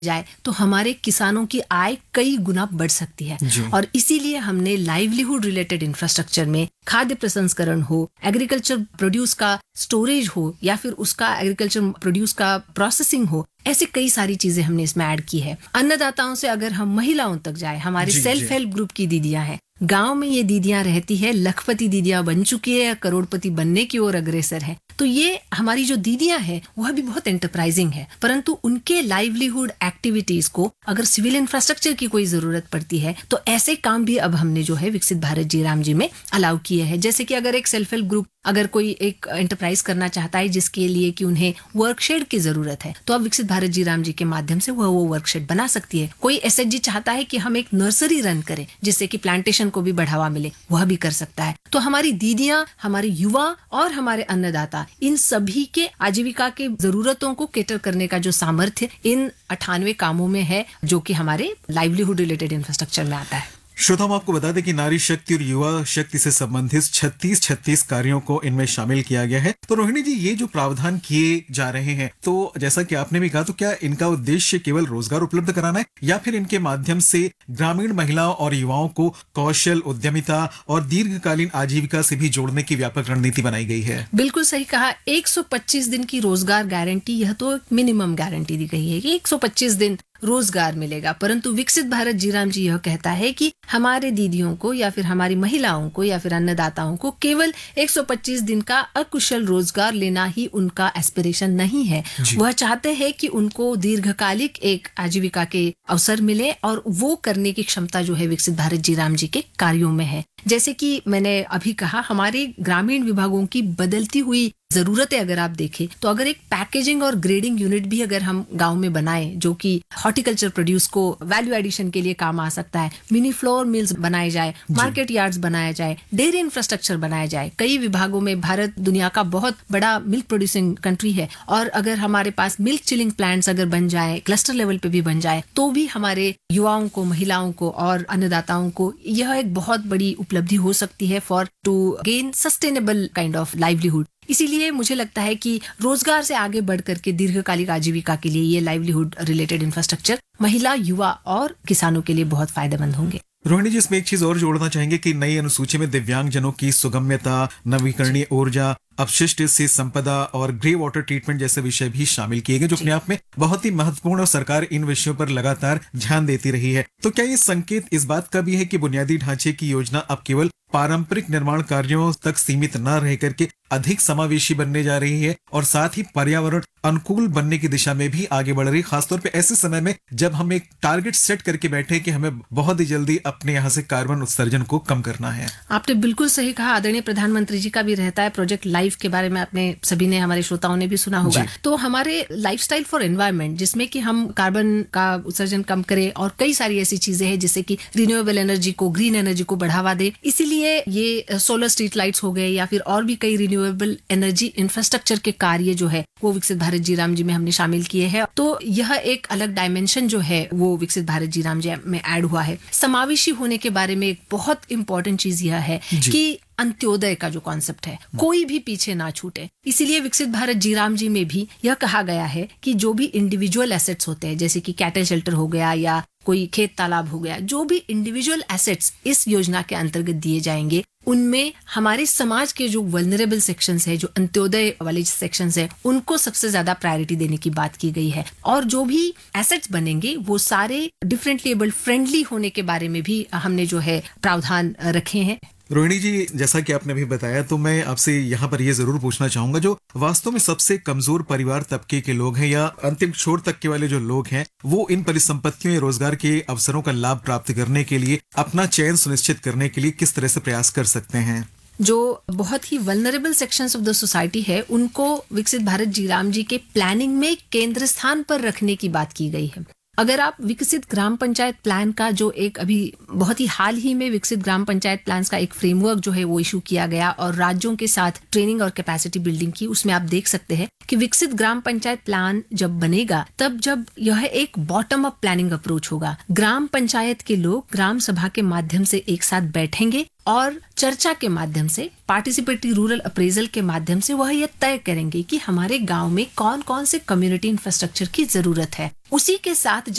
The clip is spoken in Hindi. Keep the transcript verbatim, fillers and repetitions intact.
जाए तो हमारे किसानों की आय कई गुना बढ़ सकती है। और इसीलिए हमने लाइवलीहुड रिलेटेड इंफ्रास्ट्रक्चर में खाद्य प्रसंस्करण हो, एग्रीकल्चर प्रोड्यूस का स्टोरेज हो या फिर उसका एग्रीकल्चर प्रोड्यूस का प्रोसेसिंग हो, ऐसी कई सारी चीजें हमने इसमें ऐड की है। अन्नदाताओं से अगर हम महिलाओं तक जाए, हमारे सेल्फ हेल्प ग्रुप की दीदियां हैं, गांव में ये दीदियां रहती है, लखपति दीदियां बन चुकी है या करोड़पति बनने की ओर अग्रसर है। तो ये हमारी जो दीदियां हैं वह भी बहुत एंटरप्राइजिंग है, परंतु उनके लाइवलीहुड एक्टिविटीज को अगर सिविल इंफ्रास्ट्रक्चर की कोई जरूरत पड़ती है तो ऐसे काम भी अब हमने जो है विकसित भारत जी राम जी में अलाउ किए हैं। जैसे कि अगर एक सेल्फ हेल्प ग्रुप अगर कोई एक एंटरप्राइज करना चाहता है जिसके लिए कि उन्हें वर्कशेड की जरूरत है, तो अब विकसित भारत जी राम जी के माध्यम से वह वो वर्कशेड बना सकती है। कोई एसएचजी चाहता है कि हम एक नर्सरी रन करें जिससे कि प्लांटेशन को भी बढ़ावा मिले, वह भी कर सकता है। तो हमारी दीदियां, हमारे युवा और हमारे अन्नदाता, इन सभी के आजीविका के जरूरतों को केटर करने का जो सामर्थ्य इन अठानवे कामों में है जो कि हमारे लाइवलीहुड रिलेटेड इंफ्रास्ट्रक्चर में आता है। श्रोता, हम आपको बता दें कि नारी शक्ति और युवा शक्ति से संबंधित छत्तीस छत्तीस कार्यों को इनमें शामिल किया गया है। तो रोहिणी जी, ये जो प्रावधान किए जा रहे हैं, तो जैसा कि आपने भी कहा, तो क्या इनका उद्देश्य केवल रोजगार उपलब्ध कराना है या फिर इनके माध्यम से ग्रामीण महिलाओं और युवाओं को कौशल, उद्यमिता और दीर्घकालीन आजीविका से भी जोड़ने की व्यापक रणनीति बनाई गई है? बिल्कुल सही कहा। एक सौ पच्चीस दिन की रोजगार गारंटी, यह तो मिनिमम गारंटी दी गई है कि एक सौ पच्चीस दिन रोजगार मिलेगा, परंतु विकसित भारत जी राम जी यह कहता है कि हमारे दीदियों को या फिर हमारी महिलाओं को या फिर अन्नदाताओं को केवल एक सौ पच्चीस दिन का अकुशल रोजगार लेना ही उनका एस्पिरेशन नहीं है। वह चाहते हैं कि उनको दीर्घकालिक एक आजीविका के अवसर मिले और वो करने की क्षमता जो है विकसित भारत जी राम जी के कार्यों में है। जैसे कि मैंने अभी कहा, हमारे ग्रामीण विभागों की बदलती हुई जरूरतें अगर आप देखें तो अगर एक पैकेजिंग और ग्रेडिंग यूनिट भी अगर हम गांव में बनाएं जो कि हॉर्टिकल्चर प्रोड्यूस को वैल्यू एडिशन के लिए काम आ सकता है, मिनी फ्लोर मिल्स बनाए जाए, मार्केट यार्ड्स बनाया जाए, डेयरी इंफ्रास्ट्रक्चर बनाया जाए। कई विभागों में भारत दुनिया का बहुत बड़ा मिल्क प्रोड्यूसिंग कंट्री है और अगर हमारे पास मिल्क चिलिंग प्लांट्स अगर बन जाए, क्लस्टर लेवल पे भी बन जाए, तो भी हमारे युवाओं को, महिलाओं को और अन्नदाताओं को यह एक बहुत बड़ी उपलब्धि हो सकती है for to gain sustainable kind of livelihood. इसीलिए मुझे लगता है कि रोजगार से आगे बढ़ करके दीर्घकालिक आजीविका के लिए ये लाइवलीहुड रिलेटेड इंफ्रास्ट्रक्चर महिला, युवा और किसानों के लिए बहुत फायदेमंद होंगे। रोहिणी जी, इसमें एक चीज और जोड़ना चाहेंगे कि नई अनुसूची में दिव्यांग जनों की सुगम्यता, नवीकरणीय ऊर्जा, अपशिष्ट से संपदा और ग्रे वाटर ट्रीटमेंट जैसे विषय भी शामिल किए गए, जो अपने आप में बहुत ही महत्वपूर्ण और सरकार इन विषयों पर लगातार ध्यान देती रही है। तो क्या ये संकेत इस बात का भी है कि बुनियादी ढांचे की योजना अब केवल पारंपरिक निर्माण कार्यों तक सीमित न रह करके अधिक समावेशी बनने जा रही है और साथ ही पर्यावरण अनुकूल बनने की दिशा में भी आगे बढ़ रही है, खासतौर पे ऐसे समय में जब हम एक टारगेट सेट करके बैठे कि हमें बहुत ही जल्दी अपने यहाँ से कार्बन उत्सर्जन को कम करना है? आपने बिल्कुल सही कहा। आदरणीय प्रधानमंत्री जी का भी रहता है प्रोजेक्ट लाइफ के बारे में, आपने सभी ने, हमारे श्रोताओं ने भी सुना होगा। तो हमारे लाइफस्टाइल फॉर एनवायरनमेंट, जिसमें कि हम कार्बन का उत्सर्जन कम करें और कई सारी ऐसी चीजें हैं जिससे कि रिन्यूएबल एनर्जी को, ग्रीन एनर्जी को बढ़ावा दे। इसीलिए ये सोलर स्ट्रीट लाइट्स हो गए या फिर और भी कई रिन्यूएबल एनर्जी इंफ्रास्ट्रक्चर के कार्य जो है वो विकसित भारत जी राम जी में हमने शामिल किए हैं। तो यह एक अलग डायमेंशन जो है वो विकसित भारत जी राम जी में ऐड हुआ है। समावेशी होने के बारे में एक बहुत इंपॉर्टेंट चीज यह है कि अंत्योदय का जो कॉन्सेप्ट है, कोई भी पीछे ना छूटे। इसीलिए विकसित भारत जी राम जी में भी यह कहा गया है कि जो भी इंडिविजुअल एसेट्स होते हैं, जैसे कि कैटल शेल्टर हो गया या कोई खेत तालाब हो गया, जो भी इंडिविजुअल एसेट्स इस योजना के अंतर्गत दिए जाएंगे, उनमें हमारे समाज के जो वल्नरेबल सेक्शंस है, जो अंत्योदय वाले सेक्शंस है, उनको सबसे ज्यादा प्रायोरिटी देने की बात की गई है। और जो भी एसेट्स बनेंगे वो सारे डिफरेंटली एबल्ड फ्रेंडली होने के बारे में भी हमने जो है प्रावधान रखे हैं। रोहिणी जी, जैसा कि आपने अभी बताया, तो मैं आपसे यहाँ पर ये जरूर पूछना चाहूंगा, जो वास्तव में सबसे कमजोर परिवार तबके के लोग हैं या अंतिम छोर तक के वाले जो लोग हैं, वो इन परिसंपत्तियों या रोजगार के अवसरों का लाभ प्राप्त करने के लिए, अपना चयन सुनिश्चित करने के लिए किस तरह से प्रयास कर सकते हैं? जो बहुत ही vulnerable sections of the society है, उनको विकसित भारत जी राम जी के प्लानिंग में केंद्र स्थान पर रखने की बात की गई है। अगर आप विकसित ग्राम पंचायत प्लान का जो एक अभी बहुत ही हाल ही में विकसित ग्राम पंचायत प्लान्स का एक फ्रेमवर्क जो है वो इशू किया गया और राज्यों के साथ ट्रेनिंग और कैपेसिटी बिल्डिंग की, उसमें आप देख सकते हैं कि विकसित ग्राम पंचायत प्लान जब बनेगा तब जब यह एक बॉटम अप प्लानिंग अप्रोच होगा। ग्राम पंचायत के लोग ग्राम सभा के माध्यम से एक साथ बैठेंगे और चर्चा के माध्यम से, पार्टिसिपेटरी रूरल अप्रेजल के माध्यम से वह यह तय करेंगे कि हमारे गांव में कौन कौन से कम्युनिटी इंफ्रास्ट्रक्चर की जरूरत है। उसी के साथ